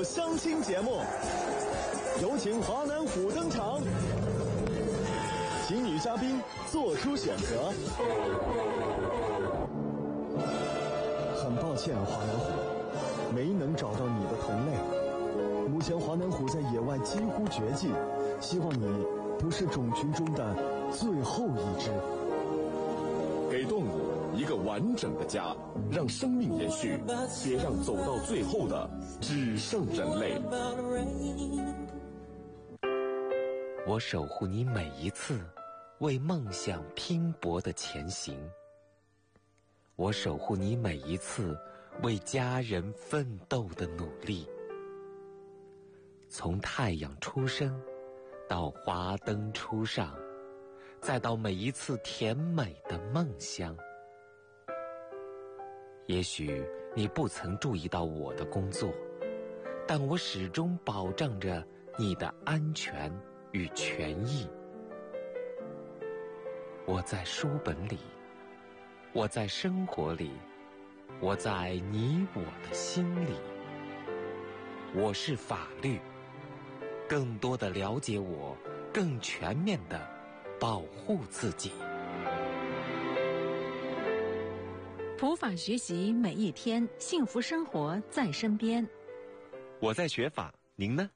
相亲节目，有请华南虎登场，请女嘉宾做出选择。很抱歉，华南虎，没能找到你的同类。目前华南虎在野外几乎绝迹，希望你不是种群中的最后一只。 给动物一个完整的家，让生命延续，别让走到最后的只剩人类。 我守护你每一次为梦想拼搏的前行，我守护你每一次为家人奋斗的努力。从太阳出生到华灯初上，再到每一次甜美的梦乡。也许你不曾注意到我的工作，但我始终保障着你的安全与权益。我在书本里，我在生活里，我在你我的心里。我是法律，更多的了解我，更全面的保护自己。 普法学习每一天，幸福生活在身边。 我在学法，您呢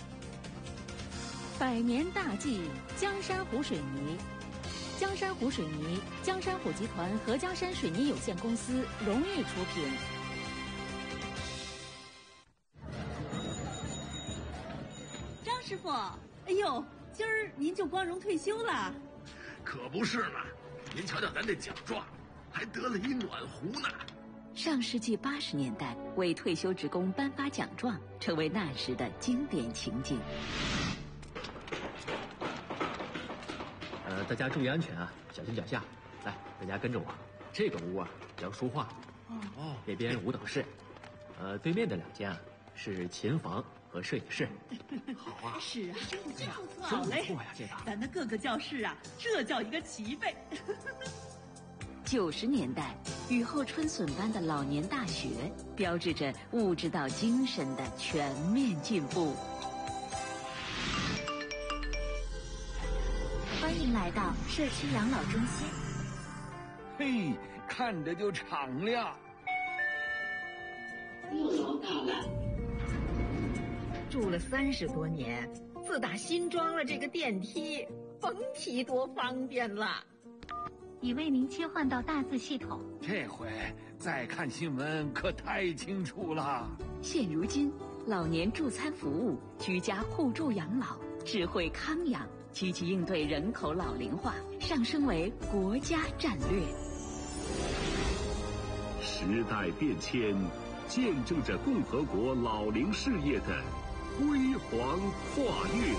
？100年大计，江山湖水泥。江山湖水泥，江山湖集团和江山水泥有限公司荣誉出品。 张师傅，哎呦，今儿您就光荣退休了？ 可不是嘛！您瞧瞧咱这奖状，还得了一暖壶呢。 上世纪80年代，为退休职工颁发奖状，成为那时的经典情景。 大家注意安全啊，小心脚下。来，大家跟着我。这个屋啊叫书画，那边舞蹈室，对面的2间啊是琴房和摄影室。 好啊， 是啊，真不错， 好嘞，不错呀，这个。 咱的各个教室啊，这叫一个齐备。 90年代，雨后春笋般的老年大学，标志着物质到精神的全面进步。 欢迎来到社区养老中心。 嘿，看着就敞亮。 又老大了。 住了30多年，自打新装了这个电梯，甭提多方便了。 已为您切换到大字系统。 这回再看新闻可太清楚了。 现如今，老年助餐服务、居家互助养老、智慧康养，积极应对人口老龄化，上升为国家战略。 时代变迁，见证着共和国老龄事业的辉煌跨越。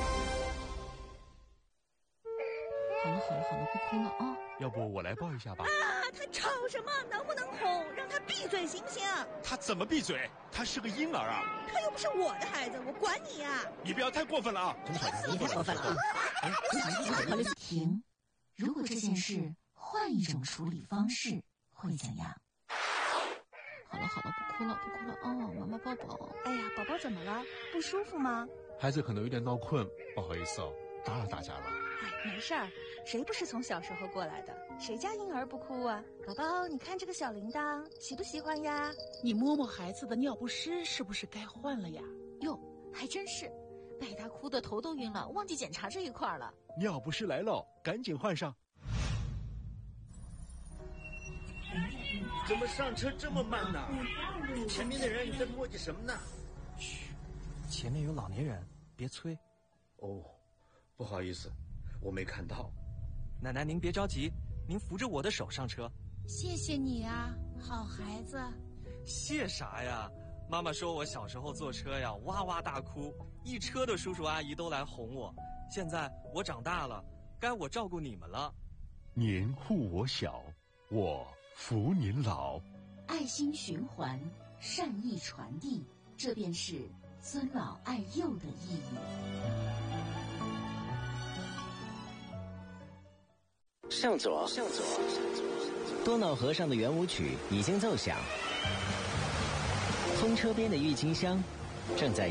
好了，不哭了啊！ 要不我来抱一下吧？ 啊，他吵什么？能不能哄？让他闭嘴行不行？ 他怎么闭嘴？他是个婴儿啊！ 他又不是我的孩子，我管你呀！ 你不要太过分了啊！ 你太过分了啊！ 停！如果这件事换一种处理方式，会怎样？ 好了，不哭了哦，妈妈抱抱。 哎呀，宝宝怎么了？不舒服吗？ 孩子可能有点闹困，不好意思哦，打扰大家了。 哎，没事儿，谁不是从小时候过来的？谁家婴儿不哭啊？宝宝，你看这个小铃铛，喜不喜欢呀？ 你摸摸孩子的尿不湿，是不是该换了呀？ 哟，还真是，被他哭得头都晕了，忘记检查这一块了。 尿不湿来了，赶紧换上。 怎么上车这么慢呢？前面的人你在磨叽什么呢？ 嘘，前面有老年人，别催。 哦，不好意思，我没看到。 奶奶您别着急，您扶着我的手上车。 谢谢你啊，好孩子。 谢啥呀？妈妈说我小时候坐车呀，哇哇大哭，一车的叔叔阿姨都来哄我。现在我长大了，该我照顾你们了。 您护我小，我扶您老。 爱心循环，善意传递，这便是尊老爱幼的意义。 向左，多瑙河上的圆舞曲已经奏响，风车边的郁金香正在